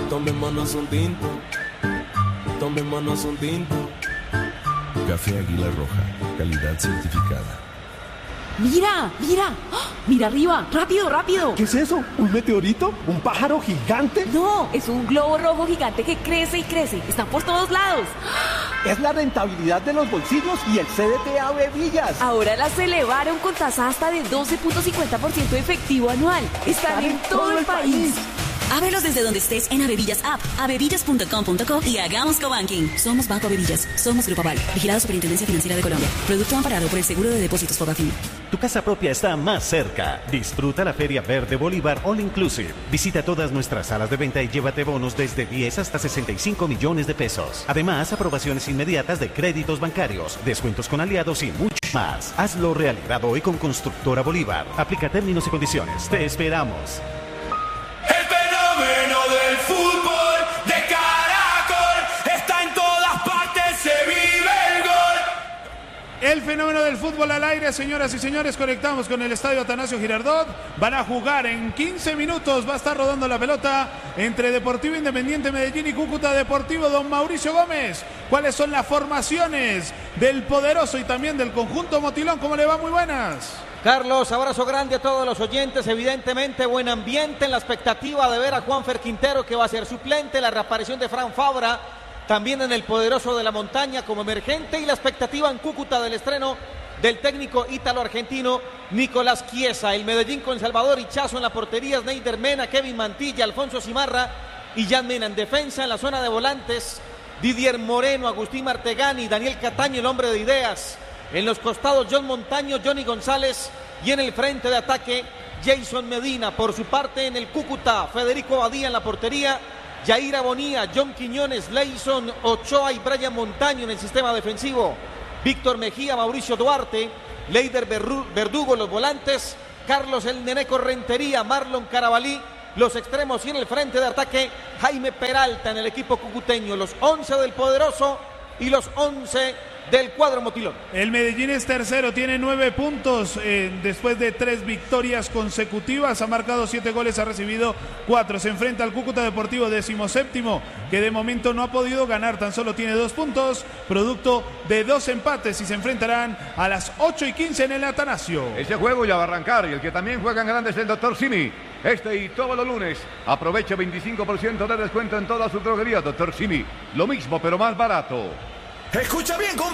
Tomémonos un tinto. Tomémonos un tinto. Café Águila Roja, calidad certificada. ¡Mira! ¡Mira! ¡Oh! ¡Mira arriba! ¡Rápido, rápido! ¿Qué es eso? ¿Un meteorito? ¿Un pájaro gigante? No, es un globo rojo gigante que crece y crece. Están por todos lados. Es la rentabilidad de los bolsillos y el CDT Ave Villas. Ahora las elevaron con tasa hasta de 12.50% efectivo anual. Están en todo el país. Ábrelos desde donde estés en Avevillas App, avevillas.com.co y hagamos cobanking. Somos Banco Avevillas, somos Grupo Aval, vigilado Superintendencia Financiera de Colombia. Producto amparado por el Seguro de Depósitos Fogafín. Tu casa propia está más cerca. Disfruta la Feria Verde Bolívar All Inclusive. Visita todas nuestras salas de venta y llévate bonos desde 10 hasta 65 millones de pesos. Además, aprobaciones inmediatas de créditos bancarios, descuentos con aliados y mucho más. Hazlo realidad hoy con Constructora Bolívar. Aplica términos y condiciones. Te esperamos. Del fútbol de Caracol está en todas partes, se vive el gol. El fenómeno del fútbol al aire, señoras y señores, conectamos con el estadio Atanasio Girardot. Van a jugar en 15 minutos, va a estar rodando la pelota entre Deportivo Independiente Medellín y Cúcuta Deportivo. Don Mauricio Gómez, ¿cuáles son las formaciones del poderoso y también del conjunto Motilón? ¿Cómo le va? Muy buenas. Carlos, abrazo grande a todos los oyentes, evidentemente buen ambiente en la expectativa de ver a Juanfer Quintero, que va a ser suplente, la reaparición de Fran Fabra, también en el poderoso de la montaña como emergente, y la expectativa en Cúcuta del estreno del técnico ítalo-argentino Nicolás Chiesa. El Medellín con Salvador Hichazo en la portería, Sneider Mena, Kevin Mantilla, Alfonso Cimarra y Jan Mena. En defensa, en la zona de volantes, Didier Moreno, Agustín Martegani, Daniel Cataño, el hombre de ideas. En los costados, John Montaño, Johnny González, y en el frente de ataque, Jason Medina. Por su parte, en el Cúcuta, Federico Badía en la portería, Yair Bonía, John Quiñones, Leison Ochoa y Brian Montaño en el sistema defensivo. Víctor Mejía, Mauricio Duarte, Leider Verdugo, los volantes, Carlos el Neneco Rentería, Marlon Carabalí, los extremos, y en el frente de ataque, Jaime Peralta en el equipo cucuteño. Los 11 del poderoso y los 11 del cuadro Motilón. El Medellín es tercero, tiene 9 puntos después de 3 victorias consecutivas, ha marcado 7 goles, ha recibido 4, se enfrenta al Cúcuta Deportivo 17º, que de momento no ha podido ganar, tan solo tiene 2 puntos, producto de 2 empates, y se enfrentarán a las 8:15 en el Atanasio. Ese juego ya va a arrancar, y el que también juega en grande es el Dr. Simi. Este y todos los lunes aprovecha 25% de descuento en toda su droguería. Dr. Simi, lo mismo pero más barato. Escucha bien,